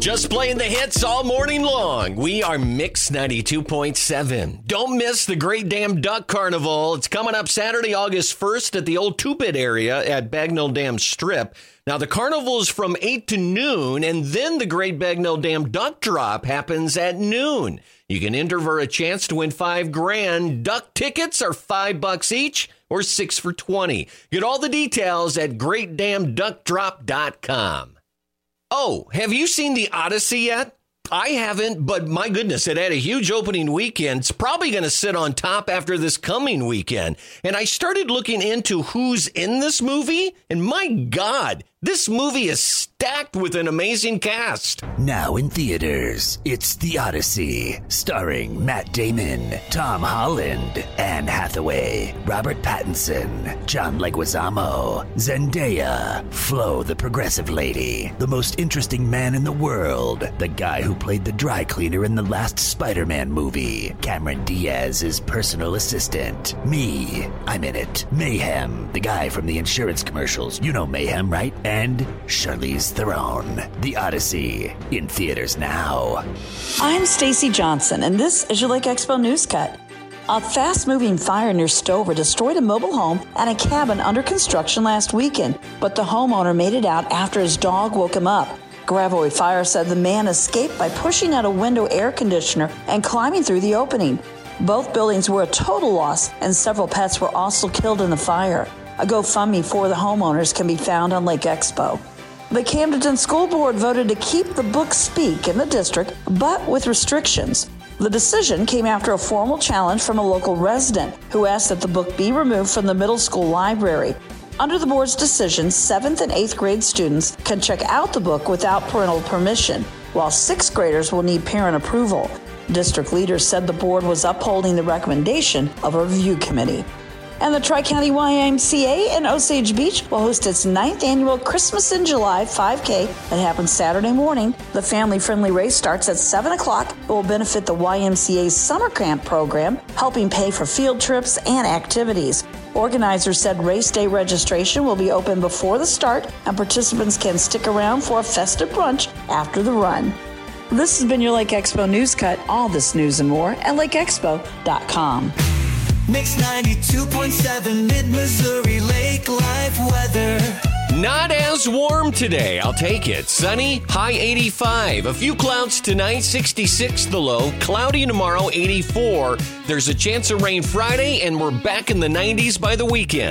Just playing the hits all morning long. We are Mix 92.7. Don't miss the Great Dam Duck Carnival. It's coming up Saturday, August 1st at the old Two-Bit area at Bagnell Dam Strip. Now, the carnival is from 8 to noon, and then the Great Bagnell Dam Duck Drop happens at noon. You can enter for a chance to win $5,000. Duck tickets are $5 each or 6 for $20. Get all the details at greatdamduckdrop.com. Oh, have you seen The Odyssey yet? I haven't, but my goodness, it had a huge opening weekend. It's probably going to sit on top after this coming weekend. And I started looking into who's in this movie, and my God, this movie is stacked with an amazing cast. Now in theaters, it's The Odyssey, starring Matt Damon, Tom Holland, Anne Hathaway, Robert Pattinson, John Leguizamo, Zendaya, Flo the Progressive Lady, the most interesting man in the world, the guy who played the dry cleaner in the last Spider-Man movie, Cameron Diaz's personal assistant, me, I'm in it, Mayhem, the guy from the insurance commercials, you know Mayhem, right? And Charlize Theron. The Odyssey, in theaters now. I'm Stacy Johnson, and this is your Lake Expo News Cut. A fast-moving fire near Stover destroyed a mobile home and a cabin under construction last weekend, but the homeowner made it out after his dog woke him up. Gravois Fire said the man escaped by pushing out a window air conditioner and climbing through the opening. Both buildings were a total loss, and several pets were also killed in the fire. A GoFundMe for the homeowners can be found on Lake Expo. The Camden School Board voted to keep the book Speak in the district, but with restrictions. The decision came after a formal challenge from a local resident who asked that the book be removed from the middle school library. Under the board's decision, 7th and 8th grade students can check out the book without parental permission, while 6th graders will need parent approval. District leaders said the board was upholding the recommendation of a review committee. And the Tri-County YMCA in Osage Beach will host its 9th annual Christmas in July 5K that happens Saturday morning. The family-friendly race starts at 7 o'clock. It will benefit the YMCA's summer camp program, helping pay for field trips and activities. Organizers said race day registration will be open before the start, and participants can stick around for a festive brunch after the run. This has been your Lake Expo News Cut. All this news and more at lakeexpo.com. Mix 92.7 Mid-Missouri Lake Life weather. Not as warm today, I'll take it. Sunny, high 85. A few clouds tonight, 66 the low. Cloudy tomorrow, 84. There's a chance of rain Friday, and we're back in the 90s by the weekend.